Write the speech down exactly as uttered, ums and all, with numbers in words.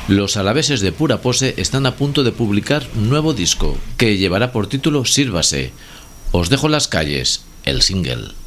Los alaveses de Pura Pose están a punto de publicar un nuevo disco que llevará por título Sírvase. Os dejo las calles, el single.